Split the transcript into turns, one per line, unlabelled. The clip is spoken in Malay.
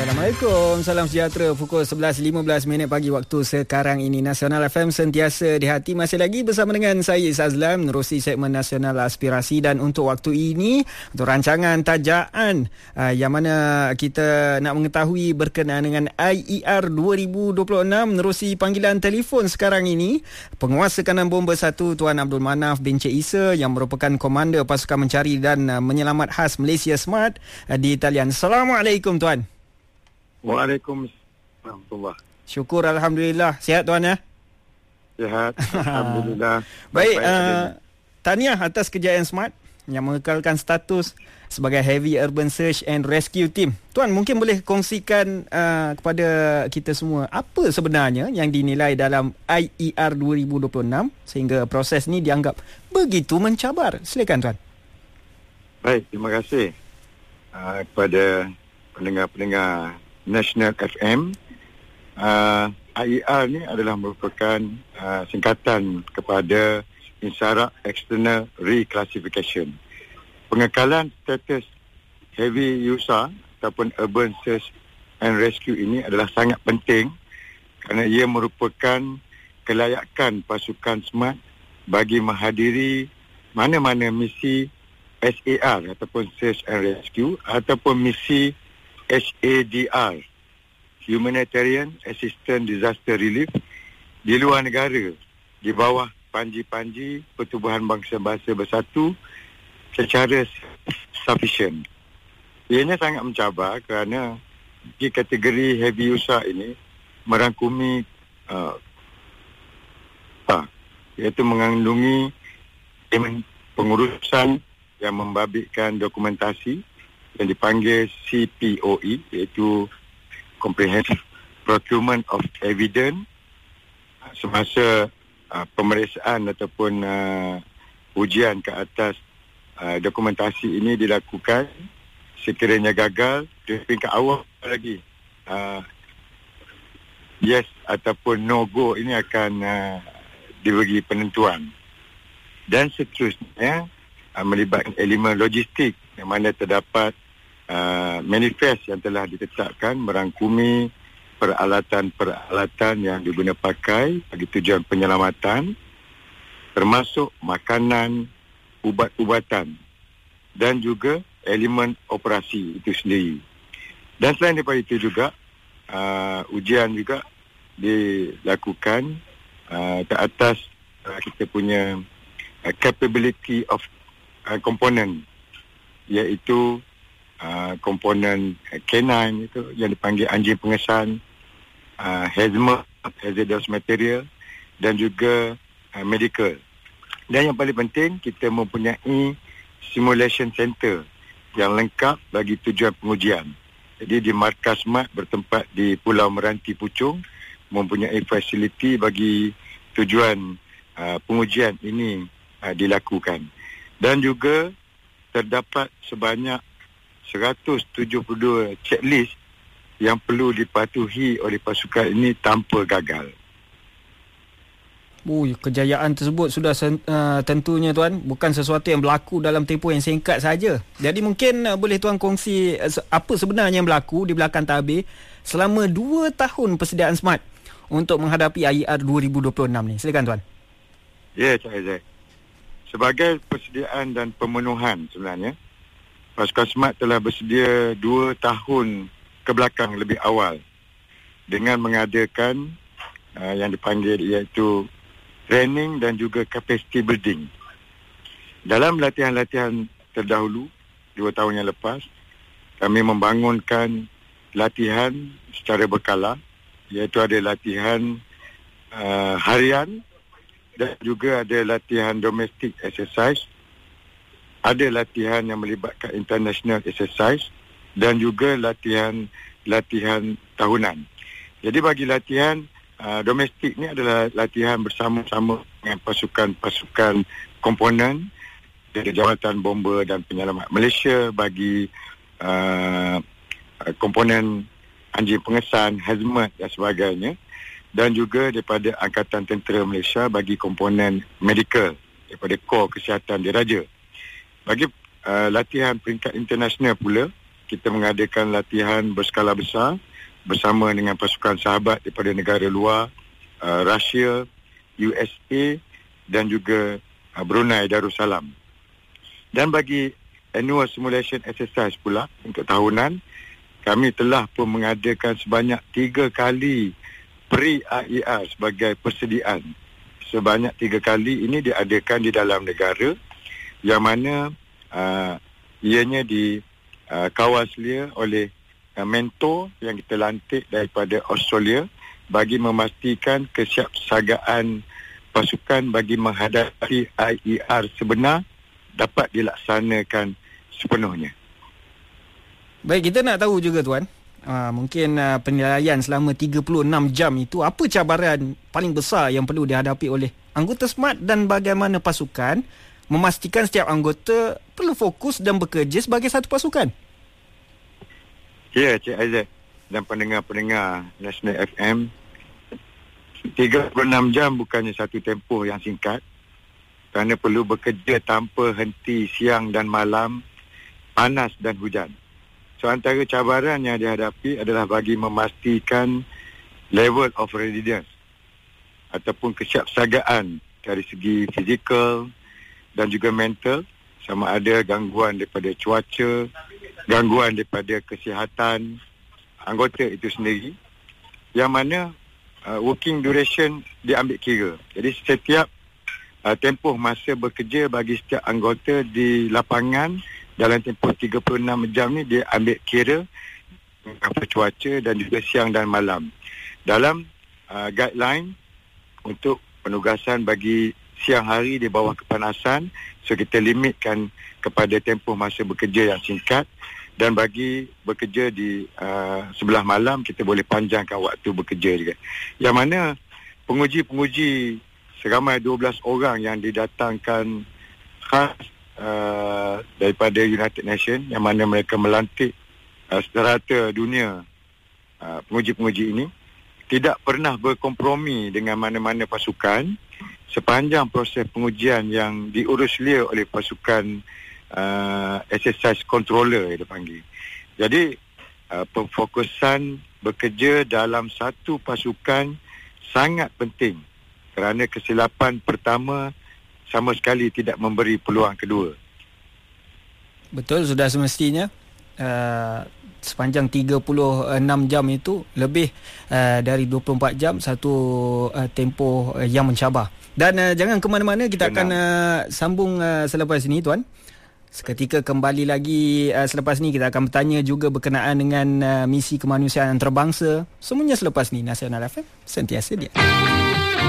Assalamualaikum, salam sejahtera. Pukul 11.15 pagi waktu sekarang ini. Nasional FM sentiasa di hati. Masih lagi bersama dengan saya Azlan menerusi segmen Nasional Aspirasi, dan untuk waktu ini untuk rancangan tajaan yang mana kita nak mengetahui berkenaan dengan IER 2026, menerusi panggilan telefon sekarang ini Penguasa Kanan Bomba 1 Tuan Abdul Manaf bin Cik Isa yang merupakan Komander Pasukan Mencari dan Menyelamat Khas Malaysia SMART di talian. Assalamualaikum Tuan.
Waalaikumsalam.
Syukur, Alhamdulillah. Sihat Tuan ya?
Sihat, Alhamdulillah.
Baik, tahniah atas kejayaan SMART yang mengekalkan status sebagai Heavy Urban Search and Rescue Team. Tuan, mungkin boleh kongsikan kepada kita semua apa sebenarnya yang dinilai dalam IER 2026 sehingga proses ni dianggap begitu mencabar. Silakan Tuan.
Baik, terima kasih kepada pendengar-pendengar National FM. IER ni adalah merupakan singkatan kepada Insyarah External Reclassification. Pengekalan status Heavy USAR ataupun Urban Search and Rescue ini adalah sangat penting kerana ia merupakan kelayakan pasukan SMART bagi menghadiri mana-mana misi SAR ataupun Search and Rescue ataupun misi HADR, Humanitarian Assistance Disaster Relief, di luar negara di bawah panji-panji Pertubuhan Bangsa-Bangsa Bersatu secara sufficient. Ianya sangat mencabar kerana di kategori heavy usaha ini merangkumi iaitu mengandungi pengurusan yang membabitkan dokumentasi yang dipanggil CPOE, iaitu Comprehensive Procurement of Evidence, semasa pemeriksaan ataupun ujian ke atas dokumentasi ini dilakukan. Sekiranya gagal di peringkat awal lagi, yes ataupun no go ini akan diberi penentuan. Dan seterusnya melibatkan elemen logistik yang mana terdapat manifest yang telah ditetapkan merangkumi peralatan-peralatan yang diguna pakai bagi tujuan penyelamatan, termasuk makanan, ubat-ubatan dan juga elemen operasi itu sendiri. Dan selain daripada itu juga ujian juga dilakukan ke atas kita punya capability of komponen, iaitu komponen canine itu yang dipanggil anjing pengesan, hazardous material dan juga medical. Dan yang paling penting, kita mempunyai simulation center yang lengkap bagi tujuan pengujian. Jadi di markas SMART bertempat di Pulau Meranti Puchong mempunyai fasiliti bagi tujuan pengujian ini dilakukan. Dan juga terdapat sebanyak 172 checklist yang perlu dipatuhi oleh pasukan ini tanpa gagal.
Kejayaan tersebut sudah tentunya Tuan bukan sesuatu yang berlaku dalam tempoh yang singkat saja. Jadi mungkin boleh Tuan kongsi apa sebenarnya yang berlaku di belakang tabir selama 2 tahun persediaan SMART untuk menghadapi IER 2026 ni. Silakan Tuan.
Ya, Cik Aizat. Sebagai persediaan dan pemenuhan sebenarnya, pasukan SMART telah bersedia 2 tahun ke belakang lebih awal dengan mengadakan yang dipanggil iaitu training dan juga capacity building. Dalam latihan-latihan terdahulu 2 tahun yang lepas, kami membangunkan latihan secara berkala, iaitu ada latihan harian dan juga ada latihan domestic exercise, ada latihan yang melibatkan international exercise dan juga latihan tahunan. Jadi bagi latihan domestik ni adalah latihan bersama-sama dengan pasukan-pasukan komponen dari Jawatan Bomba dan Penyelamat Malaysia bagi komponen anjing pengesan, hazmat dan sebagainya, dan juga daripada Angkatan Tentera Malaysia bagi komponen medical daripada Kor Kesihatan Diraja. Bagi latihan peringkat internasional pula, kita mengadakan latihan berskala besar bersama dengan pasukan sahabat daripada negara luar, Rusia, USA dan juga Brunei Darussalam. Dan bagi annual simulation exercise pula untuk tahunan, kami telah pun mengadakan sebanyak 3 kali pre-AER sebagai persediaan. Sebanyak 3 kali ini diadakan di dalam negara yang mana ianya dikawal selia oleh mentor yang kita lantik daripada Australia bagi memastikan kesiapsiagaan pasukan bagi menghadapi IER sebenar dapat dilaksanakan sepenuhnya.
Baik, kita nak tahu juga Tuan, mungkin penilaian selama 36 jam itu, apa cabaran paling besar yang perlu dihadapi oleh anggota SMART dan bagaimana pasukan memastikan setiap anggota perlu fokus dan bekerja sebagai satu pasukan?
Ya, Cik Aizat dan pendengar-pendengar National FM, 36 jam bukannya satu tempoh yang singkat kerana perlu bekerja tanpa henti siang dan malam, panas dan hujan. So, antara cabaran yang dihadapi adalah bagi memastikan level of readiness ataupun kesiapsiagaan dari segi fizikal dan juga mental, sama ada gangguan daripada cuaca, gangguan daripada kesihatan anggota itu sendiri, yang mana working duration diambil kira. Jadi setiap tempoh masa bekerja bagi setiap anggota di lapangan dalam tempoh 36 jam ni dia ambil kira apa cuaca dan juga siang dan malam. Dalam guideline untuk penugasan bagi siang hari di bawah kepanasan, so kita limitkan kepada tempoh masa bekerja yang singkat, dan bagi bekerja di sebelah malam kita boleh panjangkan waktu bekerja juga. Yang mana penguji-penguji seramai 12 orang yang didatangkan khas daripada United Nations, yang mana mereka melantik serata dunia penguji-penguji ini, tidak pernah berkompromi dengan mana-mana pasukan sepanjang proses pengujian yang diurus selia oleh pasukan exercise controller yang dipanggil. Jadi pemfokusan bekerja dalam satu pasukan sangat penting kerana kesilapan pertama sama sekali tidak memberi peluang kedua.
Betul, sudah semestinya sepanjang 36 jam itu lebih dari 24 jam satu tempoh yang mencabar. Dan jangan ke mana-mana, kita akan sambung selepas ini Tuan. Seketika kembali lagi selepas ni kita akan bertanya juga berkenaan dengan misi kemanusiaan antarabangsa. Semuanya selepas ni. Nasional FM sentiasa dia.